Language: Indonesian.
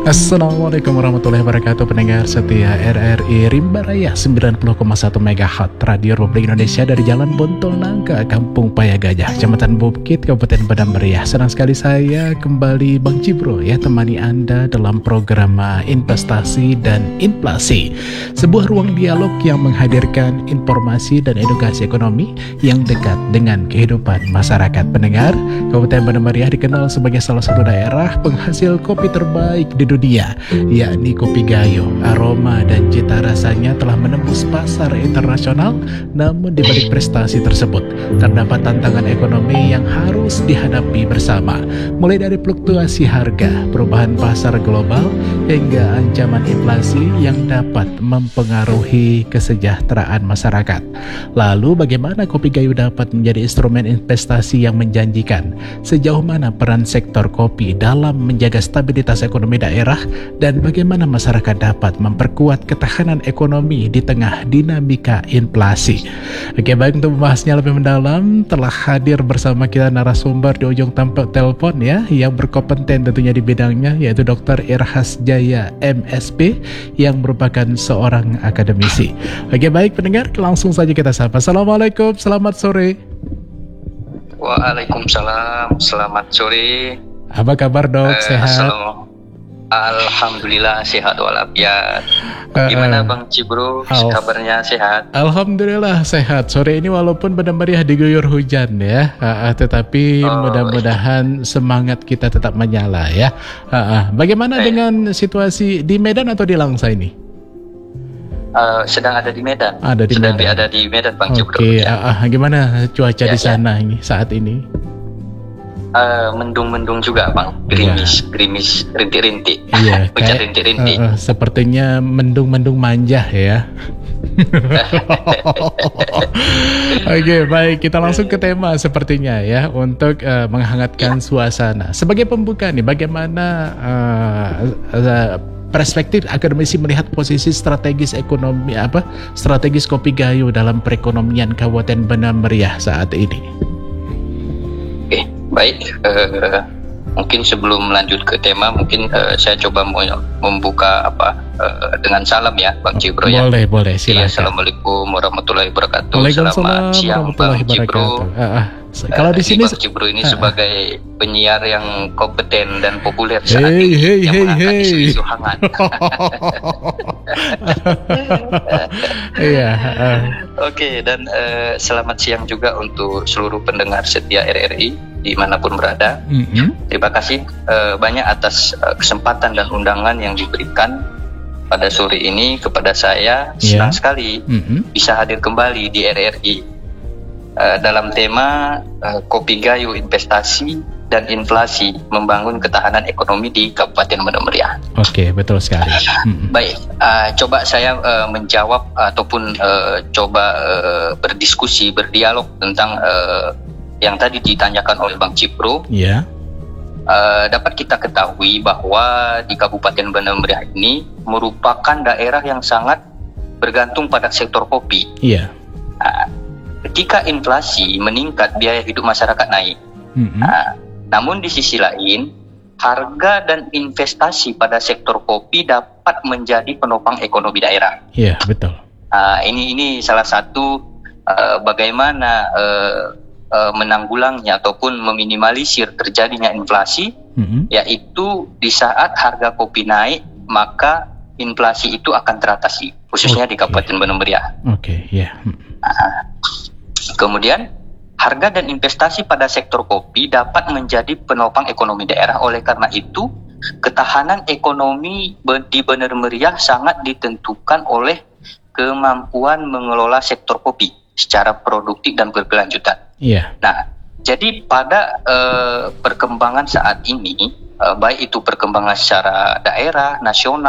Assalamualaikum warahmatullahi wabarakatuh. Pendengar setia RRI Rimba Raya 90,1 MHz Radio Republik Indonesia dari Jalan Bontol Nangka, Kampung Paya Gajah, Kecamatan Bukit, Kabupaten Padang Meriah. Senang sekali saya kembali Bang Cibro ya, temani Anda dalam program investasi dan inflasi. Sebuah ruang dialog yang menghadirkan informasi dan edukasi ekonomi yang dekat dengan kehidupan masyarakat. Pendengar, Kabupaten Padang Meriah dikenal sebagai salah satu daerah penghasil kopi terbaik di dunia, yakni kopi Gayo. Aroma dan cita rasanya telah menembus pasar internasional. Namun di balik prestasi tersebut terdapat tantangan ekonomi yang harus dihadapi bersama, mulai dari fluktuasi harga, perubahan pasar global, hingga ancaman inflasi yang dapat mempengaruhi kesejahteraan masyarakat. Lalu bagaimana kopi Gayo dapat menjadi instrumen investasi yang menjanjikan? Sejauh mana peran sektor kopi dalam menjaga stabilitas ekonomi daerah, dan bagaimana masyarakat dapat memperkuat ketahanan ekonomi di tengah dinamika inflasi? Oke, baik, untuk membahasnya lebih mendalam telah hadir bersama kita narasumber di ujung tampuk telepon ya, yang berkompeten tentunya di bidangnya, yaitu Dr. Irhas Jaya MSP yang merupakan seorang akademisi. Oke, baik pendengar, langsung saja kita sapa. Assalamualaikum, selamat sore. Waalaikumsalam, selamat sore. Apa kabar dok? Sehat? Alhamdulillah sehat walafiat. Gimana Bang Cibro? Kabarnya sehat? Alhamdulillah sehat. Sore ini walaupun Padang Meriah diguyur hujan ya, tetapi mudah-mudahan semangat kita tetap menyala ya. Bagaimana dengan situasi di Medan atau di Langsa ini? Sedang ada di Medan. Sedang ada di Medan Bang Cibro. Oke, gimana cuaca di sana ini saat ini? Mendung-mendung juga Bang, gerimis rintik-rintik. Iya, hujan rintik-rintik. Sepertinya mendung-mendung manja ya. Oke, baik, kita langsung ke tema sepertinya ya, untuk menghangatkan suasana. Sebagai pembuka nih, bagaimana perspektif akademisi melihat posisi strategis ekonomi strategis kopi Gayo dalam perekonomian Kabupaten Padang Meriah saat ini? Oke, baik. Mungkin sebelum lanjut ke tema, mungkin saya coba membuka dengan salam ya, Bang Cibro ya. Boleh, silakan. Assalamualaikum warahmatullahi wabarakatuh. Waalaikumsalam Selamat siang Bang Cibro. Kalau di sini Bang Cibro ini sebagai penyiar yang kompeten dan populer saat ini, yang mengangkat isu-isu hangat. Iya. Oke, dan selamat siang juga untuk seluruh pendengar setia RRI dimanapun berada. Terima kasih banyak atas kesempatan dan undangan yang diberikan pada sore ini kepada saya. Senang sekali bisa hadir kembali di RRI dalam tema Kopi Gayo Investasi dan Inflasi, membangun ketahanan ekonomi di Kabupaten Padang Meriah. Oke, betul sekali. Baik, coba saya menjawab ataupun coba berdiskusi, berdialog tentang yang tadi ditanyakan oleh Bang Cibro. Iya. Dapat kita ketahui bahwa di Kabupaten Padang Meriah ini merupakan daerah yang sangat bergantung pada sektor kopi. Iya. Ketika inflasi meningkat, biaya hidup masyarakat naik. Namun di sisi lain, harga dan investasi pada sektor kopi dapat menjadi penopang ekonomi daerah. Iya, betul. Ini salah satu bagaimana menanggulangnya ataupun meminimalisir terjadinya inflasi, yaitu di saat harga kopi naik, maka inflasi itu akan teratasi, khususnya di Kabupaten Padang Meriah. Kemudian harga dan investasi pada sektor kopi dapat menjadi penopang ekonomi daerah. Oleh karena itu, ketahanan ekonomi di Padang Meriah sangat ditentukan oleh kemampuan mengelola sektor kopi secara produktif dan berkelanjutan. Nah, jadi pada perkembangan saat ini, baik itu perkembangan secara daerah, nasional,